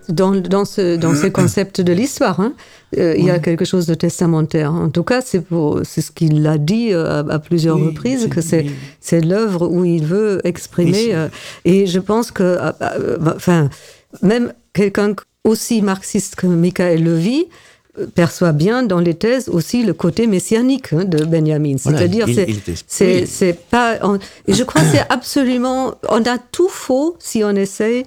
dans ce concept de l'histoire, hein, il y a quelque chose de testamentaire. En tout cas, c'est ce qu'il a dit à plusieurs reprises, que c'est l'œuvre où il veut exprimer. Et je pense que, même quelqu'un aussi marxiste que Michael Levy perçoit bien dans les thèses aussi le côté messianique de Benjamin. C'est-à-dire, c'est pas. Et je crois que c'est absolument. On a tout faux si on essaye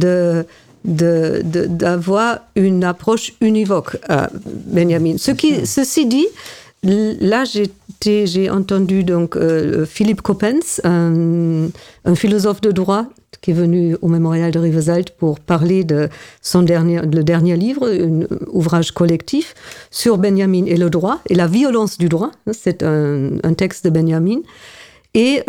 d'avoir une approche univoque à Benjamin. Ceci dit, là j'ai entendu donc Philippe Coppens, un philosophe de droit qui est venu au Mémorial de Rivesaltes pour parler de le dernier livre, un ouvrage collectif sur Benjamin et le droit et la violence du droit. C'est un texte de Benjamin. Et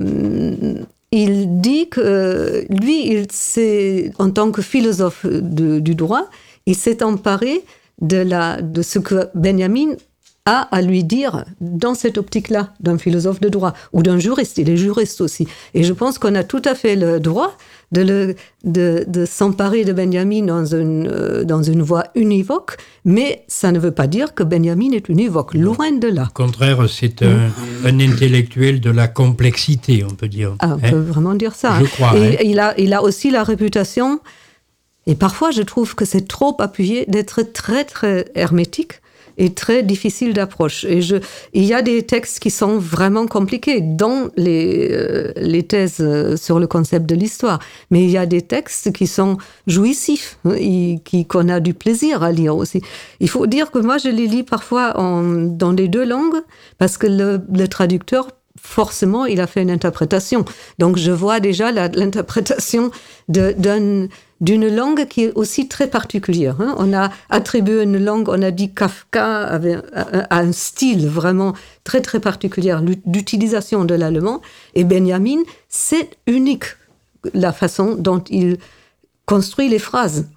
il dit que lui, en tant que philosophe du droit, il s'est emparé de ce que Benjamin a à lui dire dans cette optique-là d'un philosophe de droit ou d'un juriste. Il est juriste aussi. Et je pense qu'on a tout à fait le droit de s'emparer de Benjamin dans une voie univoque, mais ça ne veut pas dire que Benjamin est univoque, loin de là. Au contraire, c'est un intellectuel de la complexité, on peut dire. Ah, on peut vraiment dire ça. Je crois. Et il a aussi la réputation, et parfois je trouve que c'est trop appuyé, d'être très très hermétique et très difficile d'approche. Et il y a des textes qui sont vraiment compliqués dans les thèses sur le concept de l'histoire. Mais il y a des textes qui sont jouissifs, qu'on a du plaisir à lire aussi. Il faut dire que moi, je les lis parfois dans les deux langues, parce que le traducteur, forcément, il a fait une interprétation. Donc, je vois déjà l'interprétation d'une langue qui est aussi très particulière. Hein. On a attribué une langue, on a dit Kafka avait un style vraiment très très particulier d'utilisation de l'allemand. Et Benjamin, c'est unique la façon dont il construit les phrases,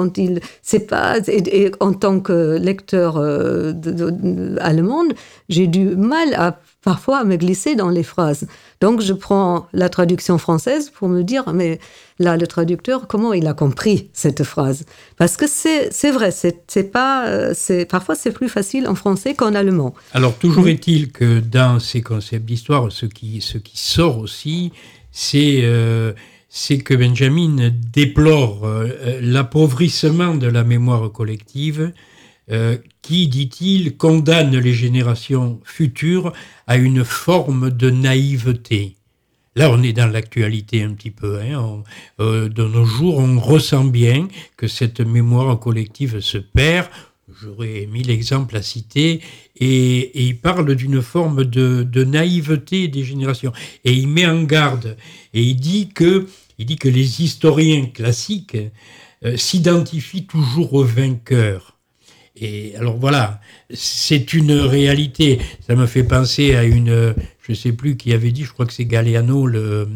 et en tant que lecteur allemande, j'ai du mal parfois à me glisser dans les phrases. Donc je prends la traduction française pour me dire, mais là, le traducteur, comment il a compris cette phrase? Parce que c'est vrai, parfois c'est plus facile en français qu'en allemand. Alors toujours est-il que dans ces concepts d'histoire, ce qui sort aussi, c'est que Benjamin déplore l'appauvrissement de la mémoire collective qui, dit-il, condamne les générations futures à une forme de naïveté. Là, on est dans l'actualité un petit peu. De nos jours, on ressent bien que cette mémoire collective se perd. J'aurais 1000 exemples à citer. Et il parle d'une forme de naïveté des générations. Et il met en garde. Et il dit que les historiens classiques s'identifient toujours aux vainqueurs. Et alors voilà, c'est une réalité. Ça me fait penser à je ne sais plus qui avait dit, je crois que c'est Galeano, le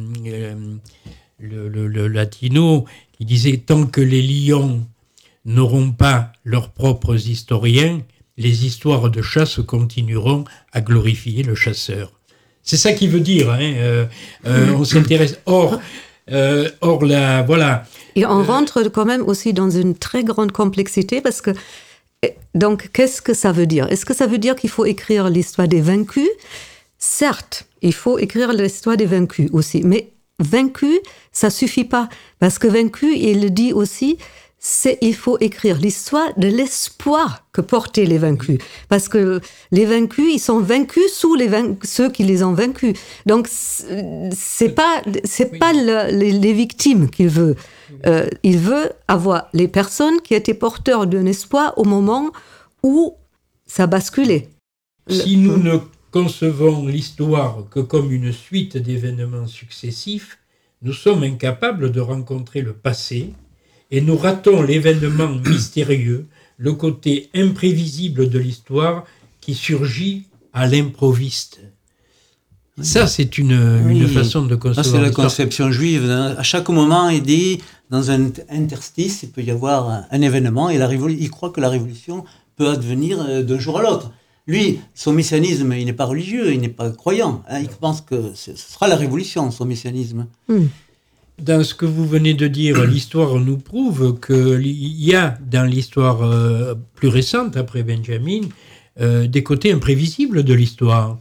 latino, qui disait « Tant que les lions n'auront pas leurs propres historiens, les histoires de chasse continueront à glorifier le chasseur. » C'est ça qu'il veut dire. On s'intéresse. Or, voilà. Et on rentre quand même aussi dans une très grande complexité parce que, donc, qu'est-ce que ça veut dire? Est-ce que ça veut dire qu'il faut écrire l'histoire des vaincus? Certes, il faut écrire l'histoire des vaincus aussi, mais vaincus, ça suffit pas. Parce que vaincu, il le dit aussi, il faut écrire l'histoire de l'espoir que portaient les vaincus. Parce que les vaincus, ils sont vaincus sous ceux qui les ont vaincus. Donc, c'est pas les victimes qu'il veut. Il veut avoir les personnes qui étaient porteurs d'un espoir au moment où ça basculait. Si nous ne concevons l'histoire que comme une suite d'événements successifs, nous sommes incapables de rencontrer le passé et nous ratons l'événement mystérieux, le côté imprévisible de l'histoire qui surgit à l'improviste. Ça, c'est une façon de concevoir l'histoire. C'est la l'histoire. conception juive. À chaque moment, il dit, dans un interstice, il peut y avoir un événement, et il croit que la révolution peut advenir d'un jour à l'autre. Lui, son messianisme, il n'est pas religieux, il n'est pas croyant. Il pense que ce sera la révolution, son messianisme. dans ce que vous venez de dire, l'histoire nous prouve qu'il y a dans l'histoire plus récente, après Benjamin, des côtés imprévisibles de l'histoire.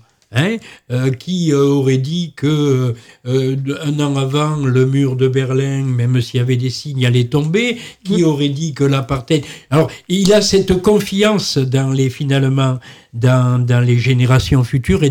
Qui aurait dit que un an avant le mur de Berlin, même s'il y avait des signes, allait tomber, qui aurait dit que l'apartheid... Alors, il a cette confiance dans les générations futures et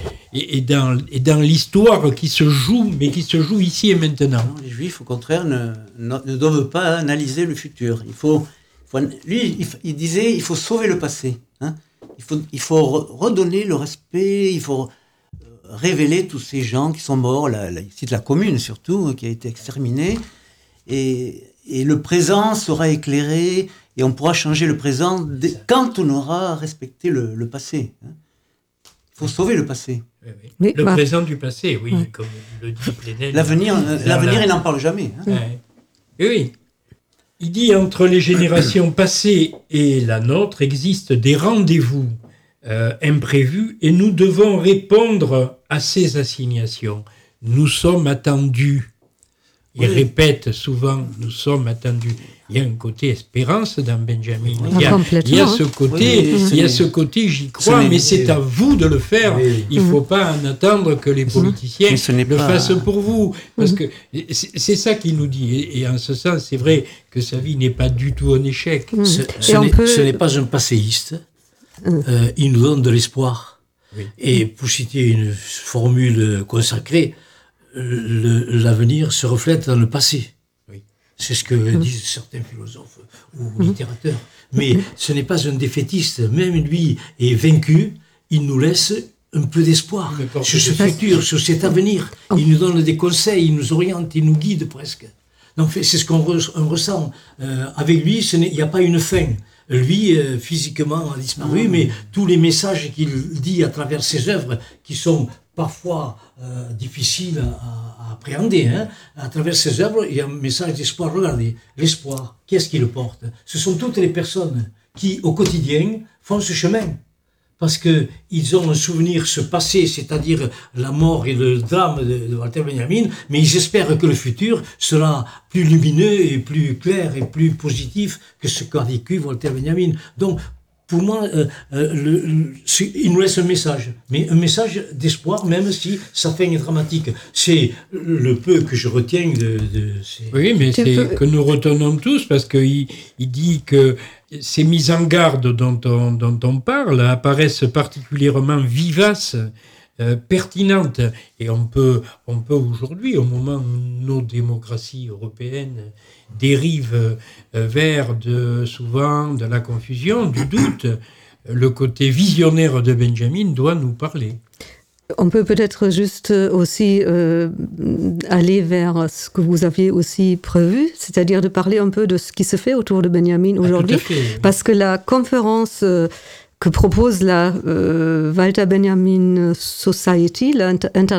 dans l'histoire qui se joue, mais qui se joue ici et maintenant. Non, les Juifs, au contraire, ne doivent pas analyser le futur. Lui, il disait, il faut sauver le passé. Il faut redonner le respect, il faut révéler tous ces gens qui sont morts, ici de la commune surtout, qui a été exterminée, et le présent sera éclairé, et on pourra changer le présent quand on aura respecté le passé. Il faut sauver le passé. Oui. Le présent du passé, oui, comme le dit Plenel. L'avenir, il n'en parle jamais. Oui. Il dit, entre les générations passées et la nôtre existent des rendez-vous imprévus et nous devons répondre à ces assignations. Nous sommes attendus. Il répète souvent, nous sommes attendus. Il y a un côté espérance dans Benjamin. Il y a ce côté, j'y crois, mais c'est à vous de le faire. Il ne faut pas en attendre que les politiciens le fassent pour vous. Parce que c'est ça qu'il nous dit. Et en ce sens, c'est vrai que sa vie n'est pas du tout un échec. Ce n'est pas un passéiste. Il nous donne de l'espoir. Oui. Et pour citer une formule consacrée, l'avenir se reflète dans le passé. Oui. C'est ce que disent certains philosophes ou littérateurs. Mais ce n'est pas un défaitiste. Même lui est vaincu, il nous laisse un peu d'espoir sur ce futur, sur cet avenir. Il nous donne des conseils, il nous oriente, il nous guide presque. Donc c'est ce qu'on ressent. Avec lui, il n'y a pas une fin. Lui, physiquement, a disparu, mais tous les messages qu'il dit à travers ses œuvres, qui sont parfois difficiles à appréhender, à travers ses œuvres, il y a un message d'espoir. Regardez, l'espoir, qu'est-ce qu'il porte ? Ce sont toutes les personnes qui, au quotidien, font ce chemin. Parce qu'ils ont un souvenir, ce passé, c'est-à-dire la mort et le drame de Walter Benjamin, mais ils espèrent que le futur sera plus lumineux et plus clair et plus positif que ce qu'a vécu Walter Benjamin. Donc, pour moi, il nous laisse un message, mais un message d'espoir, même si sa fin est dramatique. C'est le peu que je retiens de ces... Oui, mais c'est que nous retenons tous, parce qu'il dit que ces mises en garde dont on parle apparaissent particulièrement vivaces, pertinentes. Et on peut aujourd'hui, au moment où nos démocraties européennes dérivent vers souvent de la confusion, du doute, le côté visionnaire de Benjamin doit nous parler. On peut peut-être juste aussi aller vers ce que vous aviez aussi prévu, c'est-à-dire de parler un peu de ce qui se fait autour de Benjamin aujourd'hui, parce que la conférence que propose la Walter Benjamin Society, la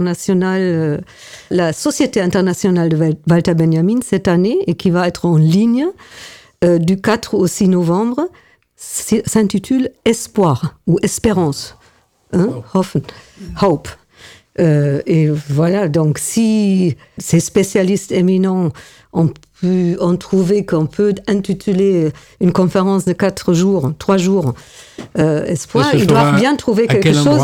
Société internationale de Walter Benjamin cette année, et qui va être en ligne du 4 au 6 novembre, s'intitule Espoir ou Espérance. Hope. Et voilà, donc si ces spécialistes éminents ont trouvé qu'on peut intituler une conférence de 3 jours, Espoir, ils doivent bien trouver quelque chose.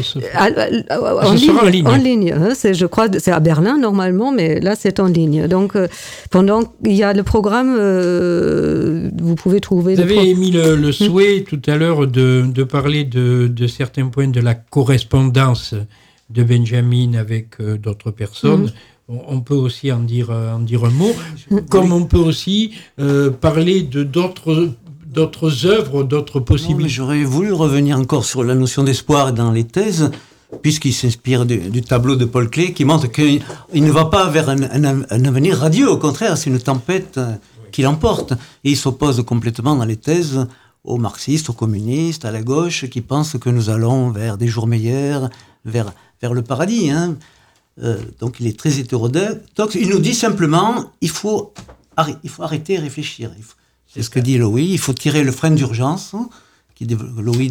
En ligne. Je crois c'est à Berlin normalement, mais là c'est en ligne. Donc pendant il y a le programme, vous pouvez trouver. Vous avez émis le souhait tout à l'heure de parler de certains points de la correspondance de Benjamin avec d'autres personnes. On peut aussi en dire un mot, comme on peut aussi parler de d'autres œuvres, d'autres possibilités. J'aurais voulu revenir encore sur la notion d'espoir dans les thèses, puisqu'il s'inspire du tableau de Paul Klee, qui montre qu'il ne va pas vers un avenir radieux, au contraire, c'est une tempête qui l'emporte. Et il s'oppose complètement dans les thèses aux marxistes, aux communistes, à la gauche, qui pensent que nous allons vers des jours meilleurs, vers le paradis. Donc il est très hétérodoxe. Il nous dit simplement, il faut arrêter et réfléchir. C'est ce que dit Lowy. Il faut tirer le frein d'urgence, qui Lowy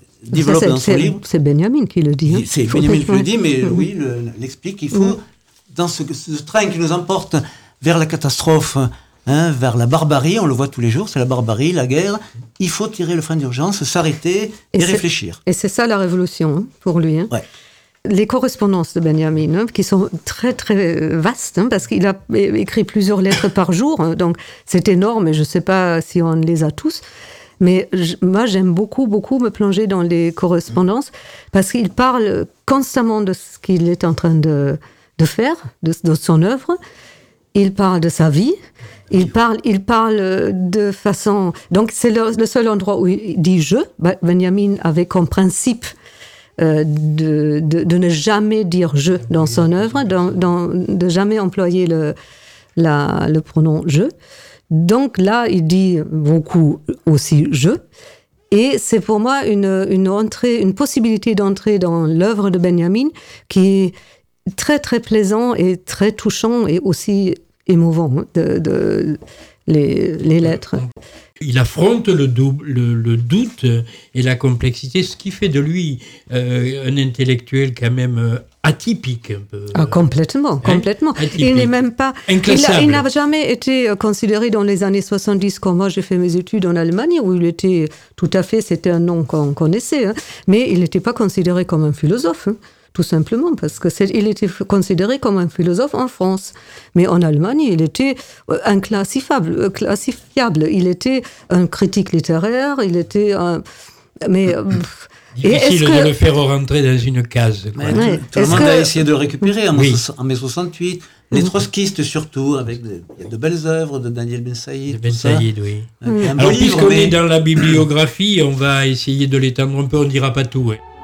développe dans son livre. C'est Benjamin qui le dit. C'est Benjamin qui le dit, mais Lowy l'explique. Il faut dans ce train qui nous emporte vers la catastrophe, vers la barbarie, on le voit tous les jours, c'est la barbarie, la guerre. Il faut tirer le frein d'urgence, s'arrêter et réfléchir. Et c'est ça la révolution pour lui. Ouais. Les correspondances de Benjamin, qui sont très très vastes, parce qu'il a écrit plusieurs lettres par jour, donc c'est énorme et je ne sais pas si on les a tous. Mais moi, j'aime beaucoup me plonger dans les correspondances parce qu'il parle constamment de ce qu'il est en train de faire, de son œuvre. Il parle de sa vie. Il parle de façon... Donc, c'est le seul endroit où il dit « je ». Benjamin avait comme principe de ne jamais dire « je » dans son œuvre, de jamais employer le pronom « je ». Donc là, il dit beaucoup aussi « je ». Et c'est pour moi une possibilité d'entrer dans l'œuvre de Benjamin qui est très, très plaisant et très touchant et aussi émouvant, les lettres. Il affronte le doute et la complexité, ce qui fait de lui un intellectuel quand même atypique un peu. Ah, complètement. Atypique. Il n'est même pas... Inclassable. Il n'a jamais été considéré dans les années 70, quand moi j'ai fait mes études en Allemagne, où il était tout à fait, c'était un nom qu'on connaissait, mais il n'était pas considéré comme un philosophe. Tout simplement, parce qu'il était considéré comme un philosophe en France. Mais en Allemagne, il était inclassifiable. Il était un critique littéraire, il était un... Mais... Difficile de le faire rentrer dans une case. Tout le monde a essayé de le récupérer en mai 68. Les trotskistes surtout, il y a de belles œuvres de Daniel Ben Saïd. Ben Saïd, oui. Un Alors, beau livre, puisqu'on est dans la bibliographie, on va essayer de l'étendre un peu, on ne dira pas tout.